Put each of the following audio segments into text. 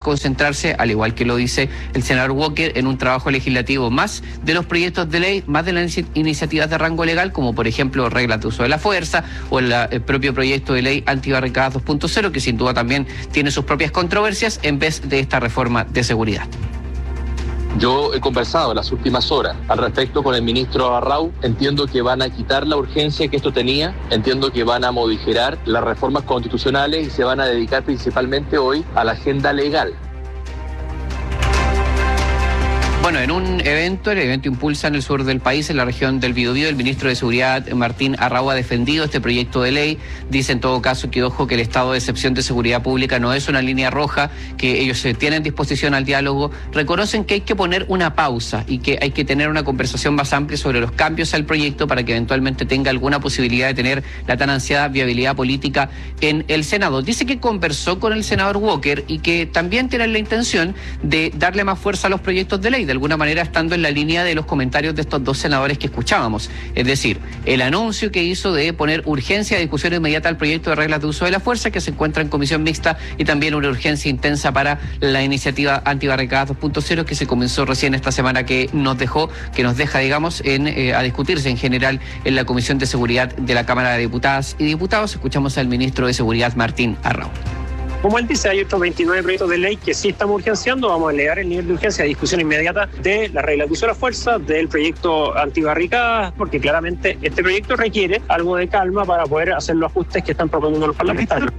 concentrarse, al igual que lo dice el senador Walker, en un trabajo legislativo más de los proyectos de ley, más de las iniciativas de rango legal, como por ejemplo reglas de uso de la fuerza o el propio proyecto de ley antibarricadas 2.0, que sin duda también tiene sus propias controversias, en vez de esta reforma de seguridad. Yo he conversado en las últimas horas al respecto con el ministro Arrau. Entiendo que van a quitar la urgencia que esto tenía, entiendo que van a modificar las reformas constitucionales y se van a dedicar principalmente hoy a la agenda legal. Bueno, en un evento, el evento Impulsa en el sur del país, en la región del Biobío, el ministro de Seguridad, Martín Arrau, ha defendido este proyecto de ley. Dice en todo caso que, ojo, que el estado de excepción de seguridad pública no es una línea roja, que ellos tienen disposición al diálogo. Reconocen que hay que poner una pausa y que hay que tener una conversación más amplia sobre los cambios al proyecto para que eventualmente tenga alguna posibilidad de tener la tan ansiada viabilidad política en el Senado. Dice que conversó con el senador Walker y que también tienen la intención de darle más fuerza a los proyectos de ley, de alguna manera estando en la línea de los comentarios de estos dos senadores que escuchábamos. Es decir, el anuncio que hizo de poner urgencia de discusión inmediata al proyecto de reglas de uso de la fuerza, que se encuentra en comisión mixta, y también una urgencia intensa para la iniciativa antibarricadas 2.0, que se comenzó recién esta semana, que nos deja, digamos, a discutirse en general en la Comisión de Seguridad de la Cámara de Diputadas y Diputados. Escuchamos al ministro de Seguridad, Martín Arrau. Como él dice, hay otros 29 proyectos de ley que sí estamos urgenciando. Vamos a elevar el nivel de urgencia de discusión inmediata de la regla de uso de la fuerza, del proyecto antibarricadas, porque claramente este proyecto requiere algo de calma para poder hacer los ajustes que están proponiendo los parlamentarios.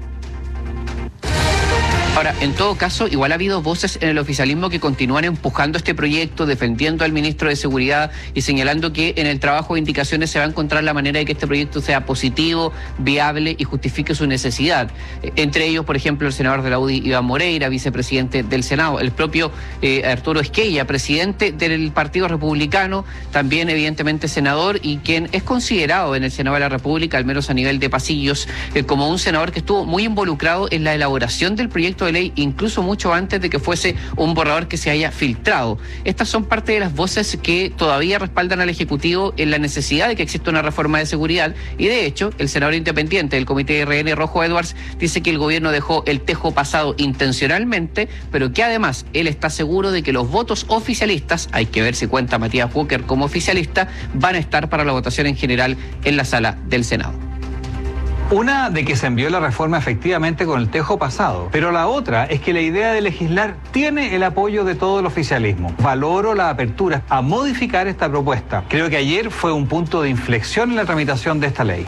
Ahora, en todo caso, igual ha habido voces en el oficialismo que continúan empujando este proyecto, defendiendo al ministro de Seguridad y señalando que en el trabajo de indicaciones se va a encontrar la manera de que este proyecto sea positivo, viable y justifique su necesidad. Entre ellos, por ejemplo, el senador de la UDI, Iván Moreira, vicepresidente del Senado, el propio Arturo Esquella, presidente del Partido Republicano, también evidentemente senador, y quien es considerado en el Senado de la República, al menos a nivel de pasillos, como un senador que estuvo muy involucrado en la elaboración del proyecto de ley, incluso mucho antes de que fuese un borrador que se haya filtrado. Estas son parte de las voces que todavía respaldan al Ejecutivo en la necesidad de que exista una reforma de seguridad, y de hecho el senador independiente del Comité de RN, Rojo Edwards, dice que el gobierno dejó el tejo pasado intencionalmente, pero que además él está seguro de que los votos oficialistas, hay que ver si cuenta Matías Walker como oficialista, van a estar para la votación en general en la sala del Senado. Una, de que se envió la reforma efectivamente con el tejo pasado, pero la otra es que la idea de legislar tiene el apoyo de todo el oficialismo. Valoro la apertura a modificar esta propuesta. Creo que ayer fue un punto de inflexión en la tramitación de esta ley.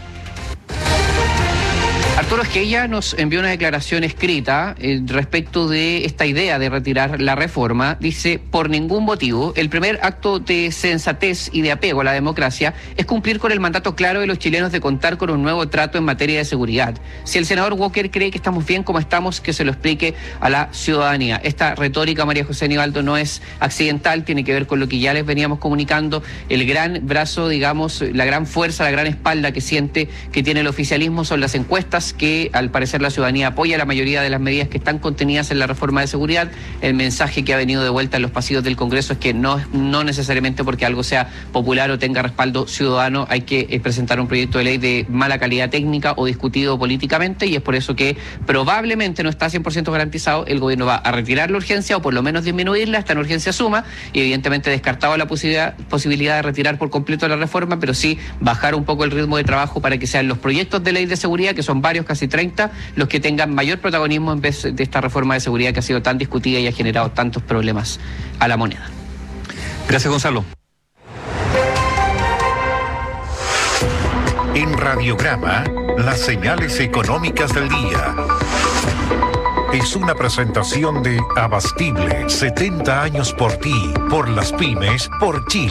Arturo Esquella nos envió una declaración escrita respecto de esta idea de retirar la reforma. Dice: por ningún motivo, el primer acto de sensatez y de apego a la democracia es cumplir con el mandato claro de los chilenos de contar con un nuevo trato en materia de seguridad. Si el senador Walker cree que estamos bien como estamos, que se lo explique a la ciudadanía. Esta retórica, María José Nivaldo, no es accidental, tiene que ver con lo que ya les veníamos comunicando, el gran brazo, digamos, la gran fuerza, la gran espalda que siente que tiene el oficialismo son las encuestas, que al parecer la ciudadanía apoya la mayoría de las medidas que están contenidas en la reforma de seguridad. El mensaje que ha venido de vuelta en los pasillos del Congreso es que no necesariamente porque algo sea popular o tenga respaldo ciudadano hay que presentar un proyecto de ley de mala calidad técnica o discutido políticamente, y es por eso que probablemente no está 100% garantizado. El gobierno va a retirar la urgencia o por lo menos disminuirla hasta en urgencia suma, y evidentemente descartado la posibilidad de retirar por completo la reforma, pero sí bajar un poco el ritmo de trabajo para que sean los proyectos de ley de seguridad, que son varios, casi 30, los que tengan mayor protagonismo en vez de esta reforma de seguridad que ha sido tan discutida y ha generado tantos problemas a la moneda. Gracias, Gonzalo. En Radiograma, las señales económicas del día. Es una presentación de Abastible, 70 años por ti, por las pymes, por Chile.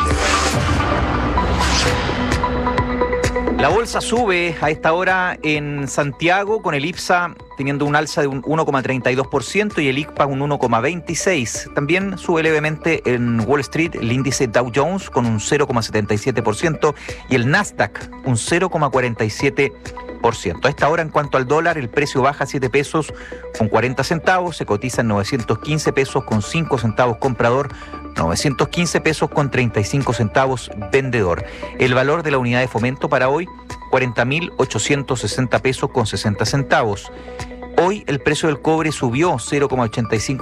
La bolsa sube a esta hora en Santiago, con el IPSA teniendo un alza de un 1,32% y el ICPA un 1,26%. También sube levemente en Wall Street el índice Dow Jones con un 0,77% y el Nasdaq un 0,47%. A esta hora, en cuanto al dólar, el precio baja a 7 pesos con 40 centavos, se cotiza en 915 pesos con 5 centavos comprador, 915 pesos con 35 centavos vendedor. El valor de la unidad de fomento para hoy, 40.860 pesos con 60 centavos. Hoy el precio del cobre subió 0,85%.